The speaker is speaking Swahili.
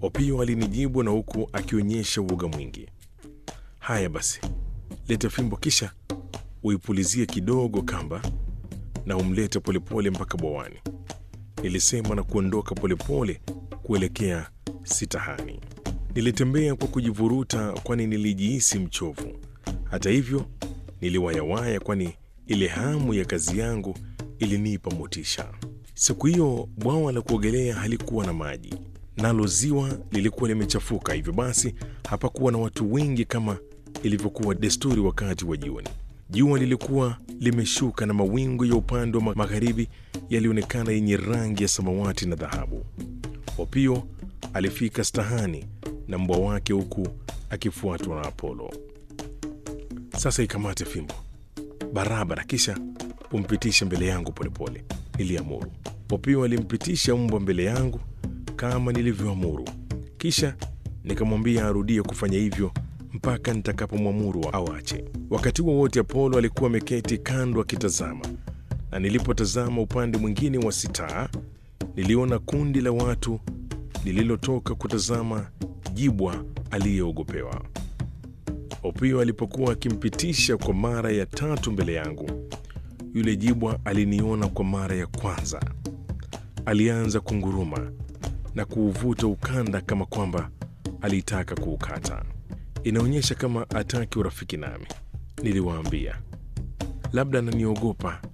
Opio alinijibu na huku akionyesha uoga mwingi. Haya basi, leta fimbo kisha uipulizie kidogo kamba na umlete polepole mpaka bwawani, nilisema na kuondoka polepole kuelekea sitahani. Nilitembea kwa kujivuruta kwani nilijihisi mchovu. Hata hivyo, niliwayawaya kwani ile hamu ya kazi yangu ilinipa motisha. Siku hiyo bwawa la kuogelea halikuwa na maji, nalo ziwa lilikuwa limechafuka, hivyo basi hapakuwa na watu wengi kama ilivyokuwa desturi wakati wa jioni. Jua lilikuwa limeshuka na mawingu ya upande wa magharibi yalionekana yenye rangi ya samawati na dhahabu. Opio alifika stahani na mbwa wake huku akifuatwa na Apollo. Sasa ikamate fimbo barabara kisha umpitishe mbele yangu polepole, niliamuru. Opio alimpitisha mbwa mbele yangu kama nilivyoamuru, kisha nikamwambia arudie kufanya hivyo mpaka nitakapomwamuru awache. Wakati huo wote Apollo alikuwa ameketi kando akitazama, na nilipotazama upande mwingine wa sitaa niliona kundi la watu lililotoka kutazama jibwa aliyeogopewa. Opio alipokuwa akimpitisha kwa mara ya 3 mbele yangu, yule jibwa aliniona kwa mara ya kwanza. Alianza kunguruma na kuuvuta ukanda kama kwamba alitaka kuukata. Inaonyesha kama ataki urafiki nami, niliwaambia. Labda ananiogopa